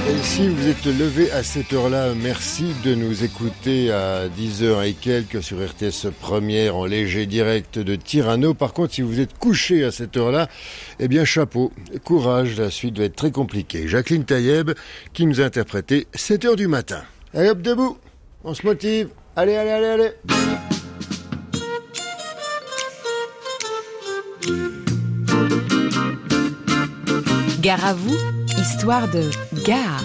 Et si vous êtes levé à cette heure-là, merci de nous écouter à 10h et quelques sur RTS Première en léger direct de Tirano. Par contre, si vous êtes couché à cette heure-là, eh bien chapeau, courage, la suite va être très compliquée. Jacqueline Taïeb qui nous a interprété 7h du matin. Allez hop, debout, on se motive, allez, allez, allez, allez. Gare à vous, histoire de gare.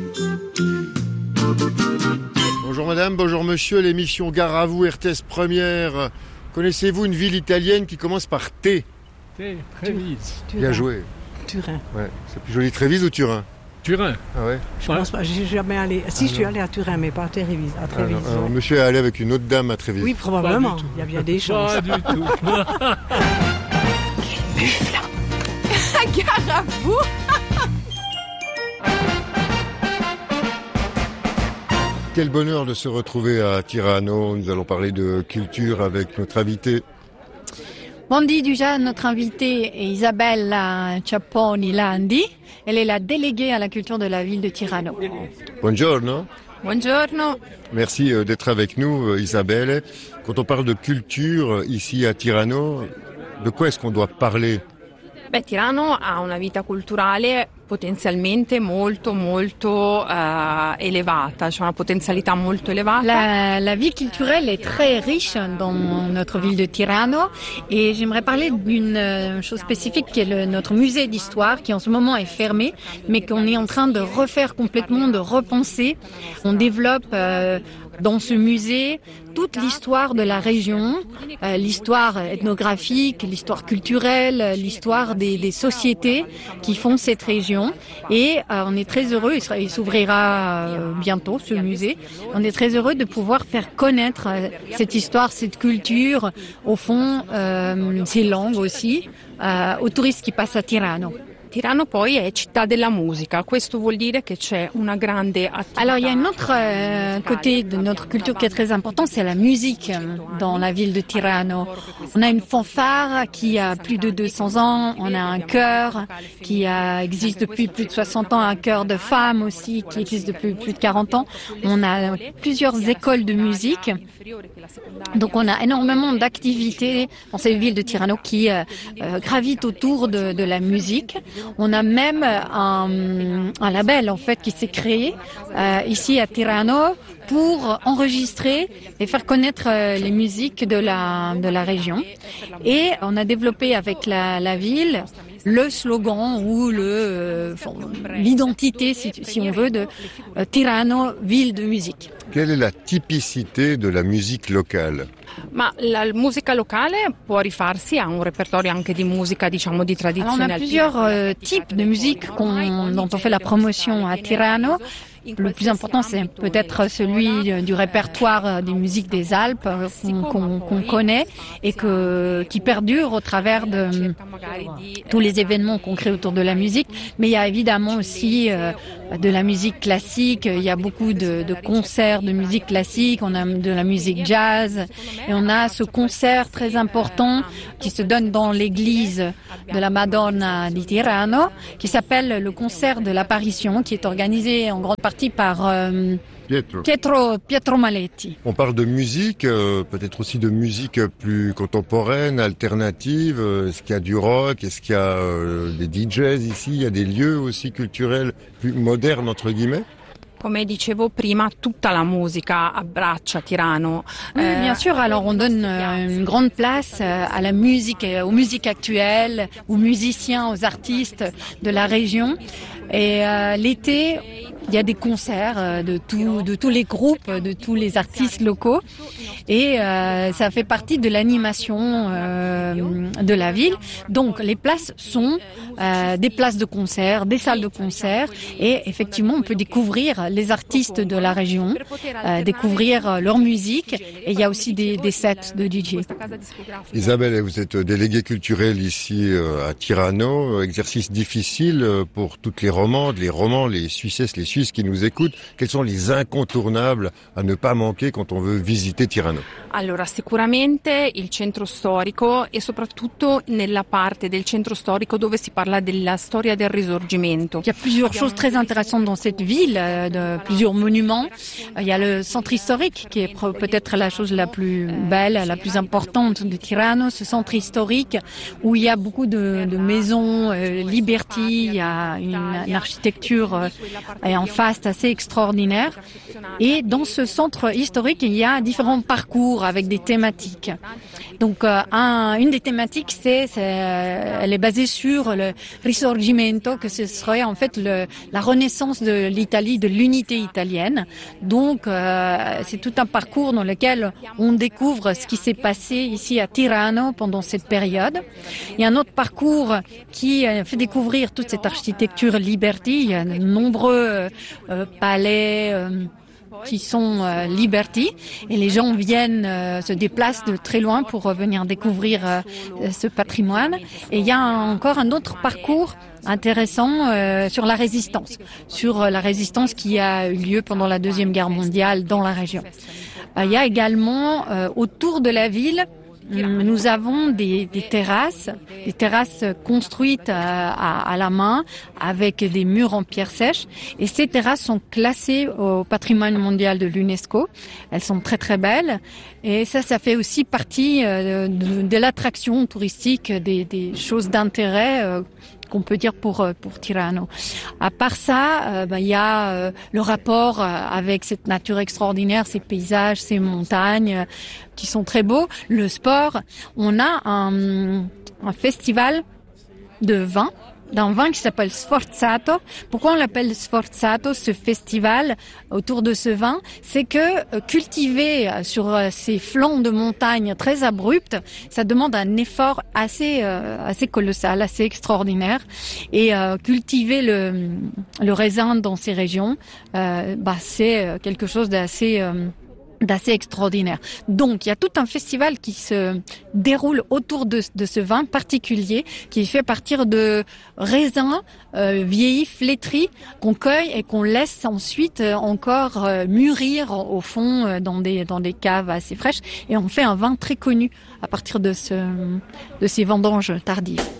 Bonjour madame, bonjour monsieur, l'émission Gare à vous, RTS Première. Connaissez-vous une ville italienne qui commence par T? T, Trévise. Bien joué. Turin. Ouais. C'est plus joli Trévise ou Turin? Turin. Ah ouais. Je pense pas, j'ai jamais allé. Si, je suis allé à Turin, mais pas à Trévise. À Trévise. Alors, monsieur est allé avec une autre dame à Trévise. Oui, probablement. Il y a bien des chances. Pas du tout. Buffle. Gare à vous. Quel bonheur de se retrouver à Tirano. Nous allons parler de culture avec notre invité. Buondì déjà, notre invitée est Isabella Ciapponi Landi. Elle est la déléguée à la culture de la ville de Tirano. Buongiorno. Buongiorno. Merci d'être avec nous, Isabelle. Quand on parle de culture ici à Tirano, de quoi est-ce qu'on doit parler? Tirano ha una vita culturale potenzialmente molto elevata, c'è una potenzialità molto elevata. La vie culturelle est très riche dans notre ville de Tirano et j'aimerais parler d'une chose spécifique qui est notre musée d'histoire qui en ce moment est fermé mais qu'on est en train de refaire complètement, de repenser. On développe dans ce musée toute l'histoire de la région, l'histoire ethnographique, l'histoire culturelle, l'histoire des sociétés qui font cette région. Et on est très heureux, il s'ouvrira bientôt ce musée, on est très heureux de pouvoir faire connaître cette histoire, cette culture, au fond, ces langues aussi, aux touristes qui passent à Tirano. Tirano poi è città della musica, questo vuol dire che c'è una grande attività. Alors il y a un autre côté de notre culture qui est très important, c'est la musique dans la ville de Tirano. On a une fanfare qui a plus de 200 ans, on a un chœur qui existe depuis plus de 60 ans, un chœur de femmes aussi qui existe depuis plus de 40 ans. On a plusieurs écoles de musique. Donc on a énormément d'activités dans cette ville de Tirano qui gravitent autour de la musique. On a même un label en fait qui s'est créé ici à Tirano pour enregistrer et faire connaître les musiques de la région. Et on a développé avec la ville le slogan ou l'identité, si on veut, de Tirano, ville de musique. Quelle est la typicité de la musique locale? Ma la musica locale può rifarsi a un repertorio anche di musica, diciamo, di tradizione. On a plusieurs types de musique dont on fait la promotion à Tirano. Le plus important, c'est peut-être celui du répertoire des musiques des Alpes qu'on connaît et qui perdure au travers de tous les événements qu'on crée autour de la musique. Mais il y a évidemment aussi de la musique classique. Il y a beaucoup de concerts de musique classique. On a de la musique jazz et on a ce concert très important qui se donne dans l'église de la Madonna di Tirano, qui s'appelle le concert de l'apparition, qui est organisé en grande partie par Pietro Maletti. On parle de musique, peut-être aussi de musique plus contemporaine, alternative. Est-ce qu'il y a du rock? Est-ce qu'il y a des DJs ici? Il y a des lieux aussi culturels plus modernes, entre guillemets? Come dicevo prima, tutta la musica abbraccia Tirano. Oui, bien sûr. Alors, on donne une grande place à la musique, aux musiques actuelles, aux musiciens, aux artistes de la région. Et l'été, il y a des concerts de tous les groupes, de tous les artistes locaux. Et ça fait partie de l'animation de la ville. Donc, les places sont des places de concert, des salles de concert. Et effectivement, on peut découvrir les artistes de la région, découvrir leur musique. Et il y a aussi des sets de DJ. Isabelle, vous êtes déléguée culturelle ici à Tirano. Exercice difficile pour toutes les romandes, les Suissesses, les Suisses qui nous écoutent, quels sont les incontournables à ne pas manquer quand on veut visiter Tirano? Allora, sicuramente il centro storico e soprattutto nella parte del centro storico dove si parla della storia del Risorgimento. Il y a plusieurs choses très intéressantes dans cette ville, plusieurs monuments. Il y a le centre historique qui est peut-être la chose la plus belle, la plus importante de Tirano, ce centre historique où il y a beaucoup de maisons Liberty, il y a une architecture en face assez extraordinaire. Et dans ce centre historique, il y a différents parcours avec des thématiques. Donc une des thématiques, elle est basée sur le Risorgimento, que ce serait en fait la renaissance de l'Italie, de l'unité italienne. Donc c'est tout un parcours dans lequel on découvre ce qui s'est passé ici à Tirano pendant cette période. Il y a un autre parcours qui fait découvrir toute cette architecture Liberty. Il y a de nombreux palais qui sont Liberty, et les gens viennent se déplacent de très loin pour venir découvrir ce patrimoine. Et il y a encore un autre parcours intéressant sur la résistance qui a eu lieu pendant la Deuxième Guerre mondiale dans la région. Il y a également autour de la ville, nous avons des terrasses construites à la main avec des murs en pierre sèche, et ces terrasses sont classées au patrimoine mondial de l'UNESCO. Elles sont très très belles, et ça fait aussi partie de l'attraction touristique, des choses d'intérêt qu'on peut dire pour Tirano. À part ça, il y a le rapport avec cette nature extraordinaire, ces paysages, ces montagnes qui sont très beaux. Le sport, on a un festival de vin, d'un vin qui s'appelle Sforzato. Pourquoi on l'appelle Sforzato, ce festival autour de ce vin? C'est que cultiver sur ces flancs de montagne très abrupts, ça demande un effort assez colossal, assez extraordinaire. Et cultiver le raisin dans ces régions, c'est quelque chose d'assez extraordinaire. Donc, il y a tout un festival qui se déroule autour de ce vin particulier, qui est fait à partir de raisins vieillis, flétris, qu'on cueille et qu'on laisse ensuite encore mûrir au fond dans des caves assez fraîches. Et on fait un vin très connu à partir de ces vendanges tardives.